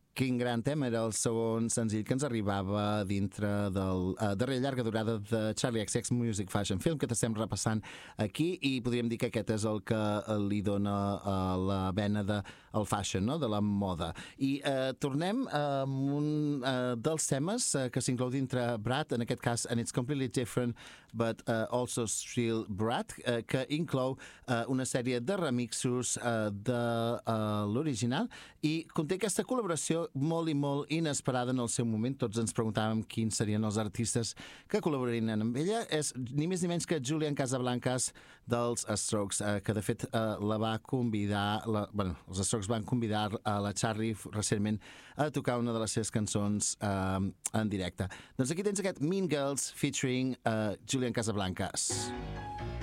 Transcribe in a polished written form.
Quin gran tema, era el segon senzill que ens arribava dintre del darrer llarga durada de Charlie XCX Music Fashion Film, que t'estem repassant aquí, i podríem dir que aquest és el que li dona la vena del fashion, no? De la moda. I tornem amb un dels temes que s'inclou dintre Brat, en aquest cas, and it's completely different, but also still Brat, que inclou una sèrie de remixos de l'original, i conté aquesta col·laboració molt i molt inesperada en el seu moment. Tots ens preguntàvem quins serien els artistes que col·laborarien amb ella. És ni més ni menys que Julian Casablancas dels Strokes, que de fet la va convidar, els Strokes van convidar a la Charlie recentment a tocar una de les seves cançons en directe. Doncs aquí tens aquest Mean Girls featuring Julian Casablancas.